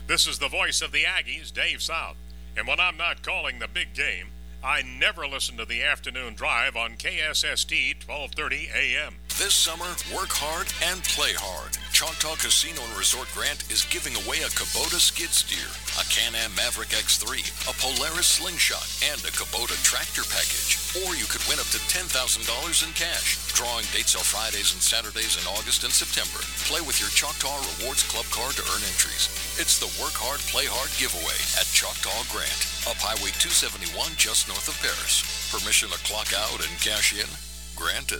This is the voice of the Aggies, Dave South. And when I'm not calling the big game, I never listen to the afternoon drive on KSST 1230 AM. This summer, work hard and play hard. Choctaw Casino and Resort Grant is giving away a Kubota skid steer, a Can-Am Maverick X3, a Polaris Slingshot, and a Kubota tractor package. Or you could win up to $10,000 in cash. Drawing dates are Fridays and Saturdays in August and September. Play with your Choctaw Rewards Club card to earn entries. It's the Work Hard, Play Hard giveaway at Choctaw Grant, up Highway 271 just north of Paris. Permission to clock out and cash in? Granted.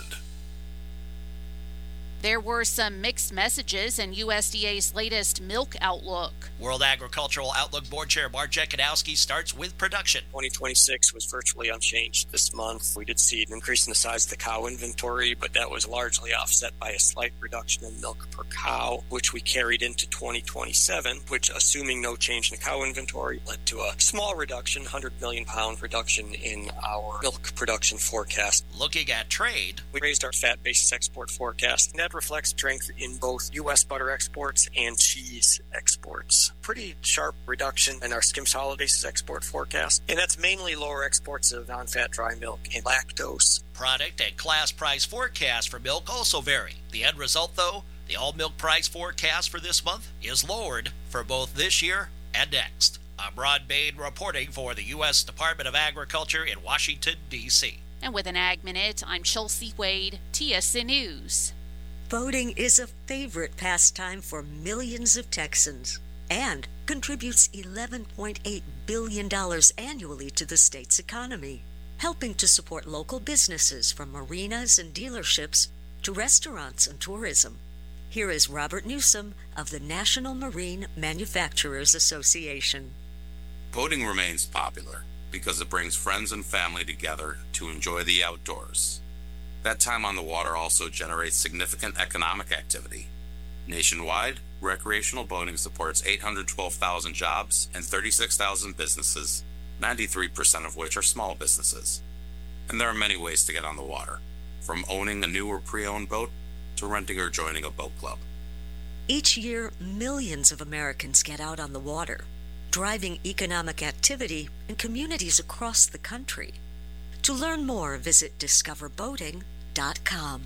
There were some mixed messages in USDA's latest milk outlook. World Agricultural Outlook Board Chair Bart Jekadowski starts with production. 2026 was virtually unchanged this month. We did see an increase in the size of the cow inventory, but that was largely offset by a slight reduction in milk per cow, which we carried into 2027, which, assuming no change in the cow inventory, led to a small reduction, 100 million pound reduction in our milk production forecast. Looking at trade, we raised our fat basis export forecast, and that reflects strength in both U.S. butter exports and cheese exports. Pretty sharp reduction in our skim solid basis export forecast, and that's mainly lower exports of non-fat dry milk and lactose. Product and class price forecast for milk also vary. The end result, though, the all milk price forecast for this month is lowered for both this year and next. I'm Ron Bain reporting for the U.S. Department of Agriculture in Washington, D.C. And with an Ag Minute, I'm Chelsea Wade, TSN News. Boating is a favorite pastime for millions of Texans and contributes $11.8 billion annually to the state's economy, helping to support local businesses from marinas and dealerships to restaurants and tourism. Here is Robert Newsom of the National Marine Manufacturers Association. Boating remains popular because it brings friends and family together to enjoy the outdoors. That time on the water also generates significant economic activity. Nationwide, recreational boating supports 812,000 jobs and 36,000 businesses, 93% of which are small businesses. And there are many ways to get on the water, from owning a new or pre-owned boat to renting or joining a boat club. Each year, millions of Americans get out on the water, driving economic activity in communities across the country. To learn more, visit discoverboating.com.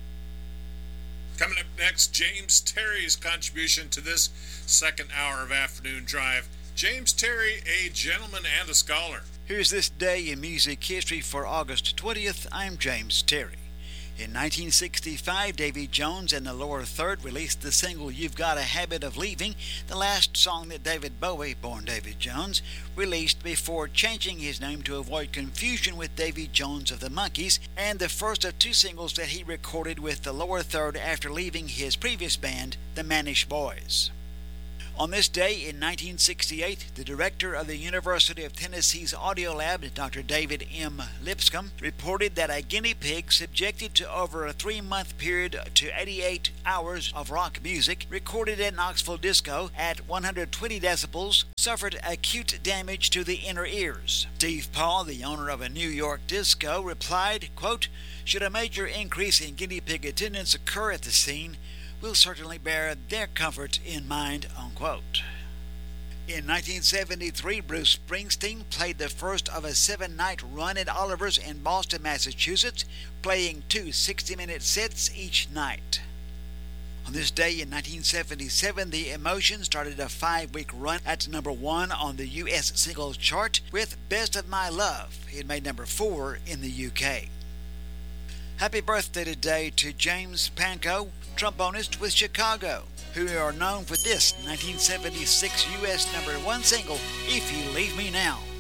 Coming up next, James Terry's contribution to this second hour of Afternoon Drive. James Terry, a gentleman and a scholar. Here's this day in music history for August 20th. I'm James Terry. In 1965, Davy Jones and the Lower Third released the single You've Got a Habit of Leaving, the last song that David Bowie, born David Jones, released before changing his name to avoid confusion with Davy Jones of the Monkees, and the first of two singles that he recorded with the Lower Third after leaving his previous band, the Manish Boys. On this day in 1968, the director of the University of Tennessee's Audio Lab, Dr. David M. Lipscomb, reported that a guinea pig subjected to over a 3-month period to 88 hours of rock music recorded at Knoxville Disco at 120 decibels suffered acute damage to the inner ears. Steve Paul, the owner of a New York disco, replied, quote, "Should a major increase in guinea pig attendance occur at the scene, we'll certainly bear their comfort in mind," unquote. In 1973, Bruce Springsteen played the first of a 7-night run at Oliver's in Boston, Massachusetts, playing 2 60-minute sets each night. On this day in 1977, The Emotions started a 5-week run at number 1 on the U.S. singles chart with Best of My Love. It made number 4 in the UK. Happy birthday today to James Pankow, trombonist with Chicago, who are known for this 1976 U.S. number 1 single, If You Leave Me Now.